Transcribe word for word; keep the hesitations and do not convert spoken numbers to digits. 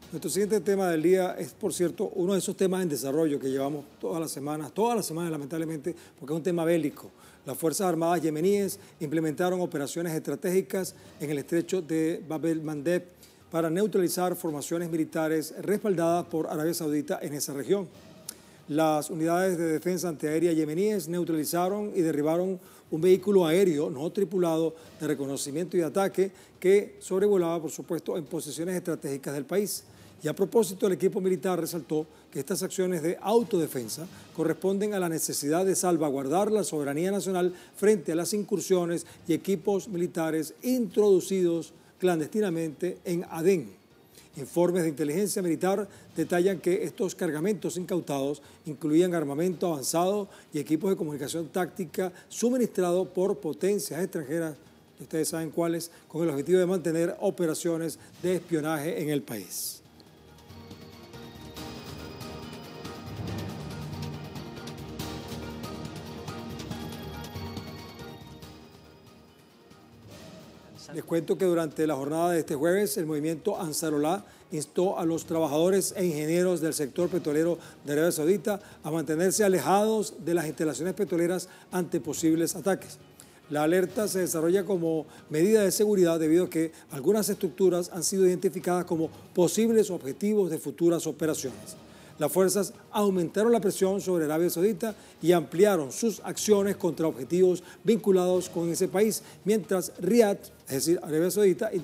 Nuestro siguiente tema del día es, por cierto, uno de esos temas en desarrollo que llevamos todas las semanas, todas las semanas lamentablemente, porque es un tema bélico. Las Fuerzas Armadas yemeníes implementaron operaciones estratégicas en el estrecho de Bab el-Mandeb para neutralizar formaciones militares respaldadas por Arabia Saudita en esa región. Las unidades de defensa antiaérea yemeníes neutralizaron y derribaron un vehículo aéreo no tripulado de reconocimiento y ataque que sobrevolaba, por supuesto, en posiciones estratégicas del país. Y a propósito, el equipo militar resaltó que estas acciones de autodefensa corresponden a la necesidad de salvaguardar la soberanía nacional frente a las incursiones y equipos militares introducidos clandestinamente en Adén. Informes de inteligencia militar detallan que estos cargamentos incautados incluían armamento avanzado y equipos de comunicación táctica suministrados por potencias extranjeras, ustedes saben cuáles, con el objetivo de mantener operaciones de espionaje en el país. Les cuento que durante la jornada de este jueves, el movimiento Ansarullah instó a los trabajadores e ingenieros del sector petrolero de Arabia Saudita a mantenerse alejados de las instalaciones petroleras ante posibles ataques. La alerta se desarrolla como medida de seguridad debido a que algunas estructuras han sido identificadas como posibles objetivos de futuras operaciones. Las fuerzas aumentaron la presión sobre Arabia Saudita y ampliaron sus acciones contra objetivos vinculados con ese país, mientras Riad, es decir, Arabia Saudita,